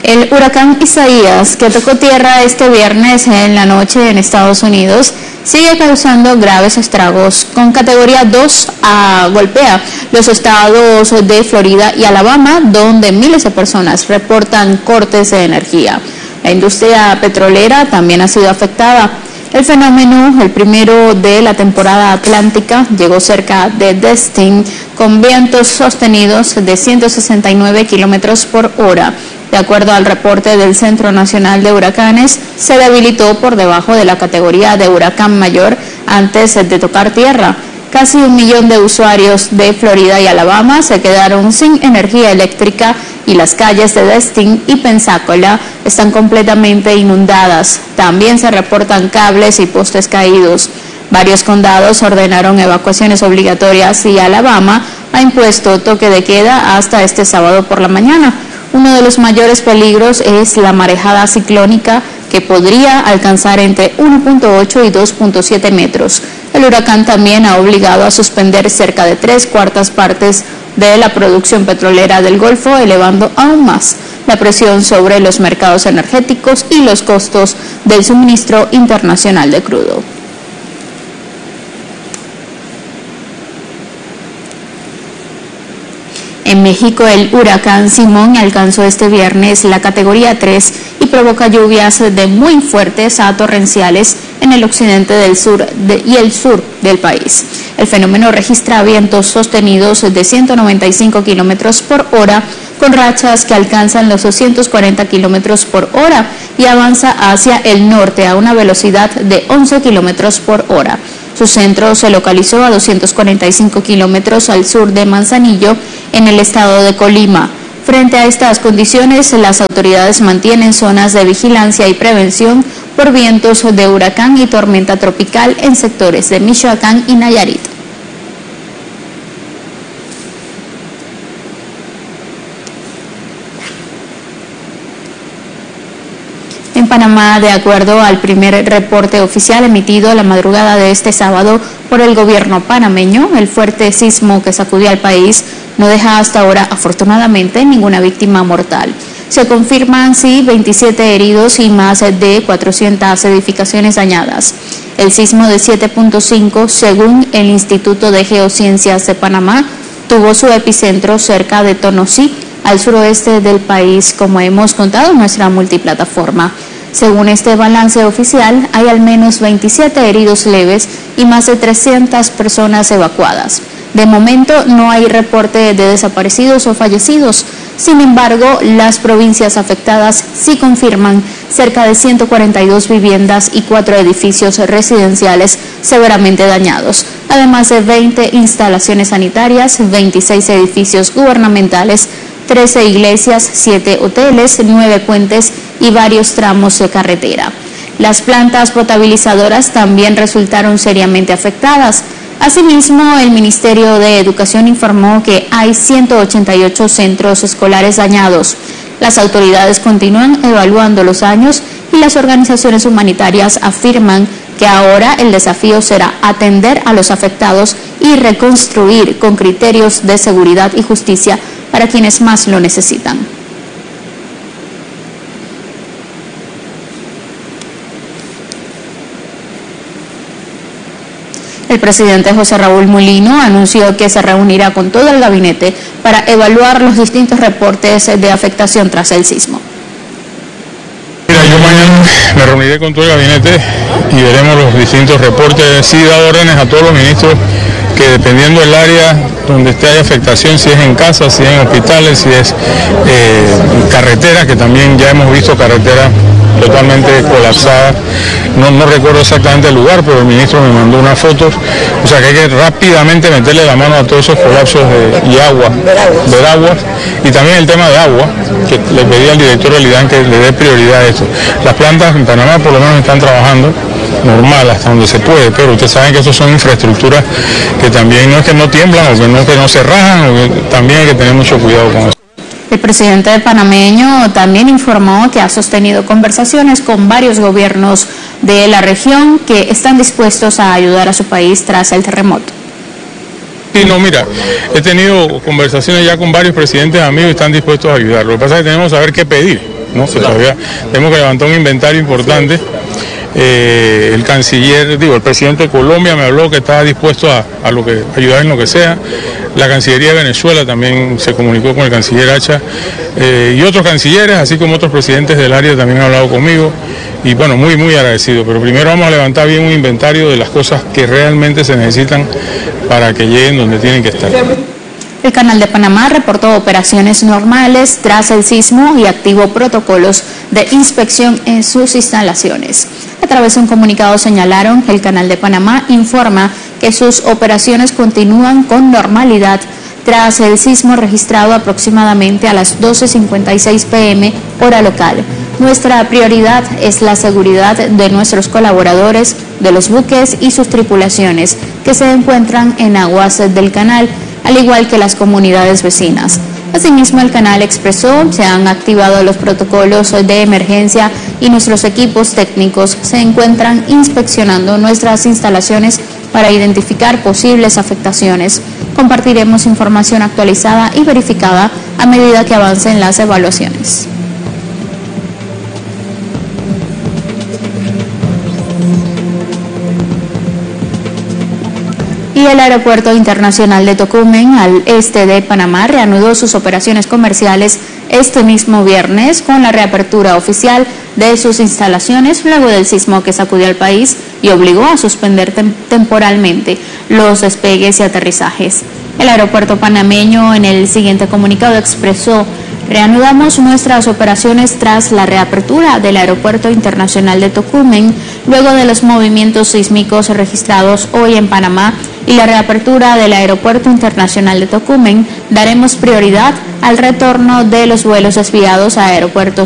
El huracán Isaías, que tocó tierra este viernes en la noche en Estados Unidos, sigue causando graves estragos. Con categoría 2 golpea los estados de Florida y Alabama, donde miles de personas reportan cortes de energía. La industria petrolera también ha sido afectada. El fenómeno, el primero de la temporada atlántica, llegó cerca de Destin con vientos sostenidos de 169 kilómetros por hora. De acuerdo al reporte del Centro Nacional de Huracanes, se debilitó por debajo de la categoría de huracán mayor antes de tocar tierra. Casi 1 millón de usuarios de Florida y Alabama se quedaron sin energía eléctrica y las calles de Destin y Pensacola están completamente inundadas. También se reportan cables y postes caídos. Varios condados ordenaron evacuaciones obligatorias y Alabama ha impuesto toque de queda hasta este sábado por la mañana. Uno de los mayores peligros es la marejada ciclónica, que podría alcanzar entre 1.8 y 2.7 metros. El huracán también ha obligado a suspender cerca de 3/4 partes de la producción petrolera del Golfo, elevando aún más la presión sobre los mercados energéticos y los costos del suministro internacional de crudo. En México, el huracán Simón alcanzó este viernes la categoría 3 y provoca lluvias de muy fuertes a torrenciales en el occidente del sur y el sur del país. El fenómeno registra vientos sostenidos de 195 kilómetros por hora, con rachas que alcanzan los 240 kilómetros por hora y avanza hacia el norte a una velocidad de 11 kilómetros por hora. Su centro se localizó a 245 kilómetros al sur de Manzanillo, en el estado de Colima. Frente a estas condiciones, las autoridades mantienen zonas de vigilancia y prevención por vientos de huracán y tormenta tropical en sectores de Michoacán y Nayarit. En Panamá, de acuerdo al primer reporte oficial emitido la madrugada de este sábado por el gobierno panameño, el fuerte sismo que sacudió al país no deja hasta ahora, afortunadamente, ninguna víctima mortal. Se confirman, sí, 27 heridos y más de 400 edificaciones dañadas. El sismo de 7.5, según el Instituto de Geociencias de Panamá, tuvo su epicentro cerca de Tonosí, al suroeste del país, como hemos contado en nuestra multiplataforma. Según este balance oficial, hay al menos 27 heridos leves y más de 300 personas evacuadas. De momento no hay reporte de desaparecidos o fallecidos. Sin embargo, las provincias afectadas sí confirman cerca de 142 viviendas y 4 edificios residenciales severamente dañados, además de 20 instalaciones sanitarias, 26 edificios gubernamentales, 13 iglesias, 7 hoteles, 9 puentes y varios tramos de carretera. Las plantas potabilizadoras también resultaron seriamente afectadas. Asimismo, el Ministerio de Educación informó que hay 188 centros escolares dañados. Las autoridades continúan evaluando los daños y las organizaciones humanitarias afirman que ahora el desafío será atender a los afectados y reconstruir con criterios de seguridad y justicia para quienes más lo necesitan. El presidente José Raúl Mulino anunció que se reunirá con todo el gabinete para evaluar los distintos reportes de afectación tras el sismo. Mira, yo mañana me reuniré con todo el gabinete y veremos los distintos reportes. Sí, he dado órdenes a todos los ministros que dependiendo del área donde esté hay afectación, si es en casas, si es en hospitales, si es carreteras, que también ya hemos visto carreteras totalmente colapsadas. No recuerdo exactamente el lugar, pero el ministro me mandó unas fotos. O sea que hay que rápidamente meterle la mano a todos esos colapsos de agua. Y también el tema de agua, que le pedí al director del IDAN que le dé prioridad a esto. Las plantas en Panamá por lo menos están trabajando normal hasta donde se puede, pero ustedes saben que eso son infraestructuras que también no es que no tiemblan o que no se rajan, o que también hay que tener mucho cuidado con eso. El presidente panameño también informó que ha sostenido conversaciones con varios gobiernos de la región que están dispuestos a ayudar a su país tras el terremoto. Sí, no, mira, he tenido conversaciones ya con varios presidentes amigos y están dispuestos a ayudar. Lo que pasa es que tenemos que saber qué pedir. ¿no? Todavía tenemos que levantar un inventario importante. El canciller, el presidente de Colombia me habló que estaba dispuesto a ayudar en lo que sea. La Cancillería de Venezuela también se comunicó con el canciller Hacha y otros cancilleres, así como otros presidentes del área también han hablado conmigo y bueno, muy agradecido. Pero primero vamos a levantar bien un inventario de las cosas que realmente se necesitan para que lleguen donde tienen que estar. El Canal de Panamá reportó operaciones normales tras el sismo y activó protocolos de inspección en sus instalaciones. A través de un comunicado señalaron que el Canal de Panamá informa que sus operaciones continúan con normalidad tras el sismo registrado aproximadamente a las 12:56 p.m. hora local. Nuestra prioridad es la seguridad de nuestros colaboradores, de los buques y sus tripulaciones que se encuentran en aguas del canal, al igual que las comunidades vecinas. Asimismo, el canal expresó se han activado los protocolos de emergencia y nuestros equipos técnicos se encuentran inspeccionando nuestras instalaciones para identificar posibles afectaciones. Compartiremos información actualizada y verificada a medida que avancen las evaluaciones. Y el Aeropuerto Internacional de Tocumen, al este de Panamá, reanudó sus operaciones comerciales este mismo viernes con la reapertura oficial de sus instalaciones luego del sismo que sacudió al país y obligó a suspender temporalmente los despegues y aterrizajes. El aeropuerto panameño en el siguiente comunicado expresó: reanudamos nuestras operaciones tras la reapertura del Aeropuerto Internacional de Tocumen, luego de los movimientos sísmicos registrados hoy en Panamá y la reapertura del Aeropuerto Internacional de Tocumen. Daremos prioridad al retorno de los vuelos desviados a aeropuertos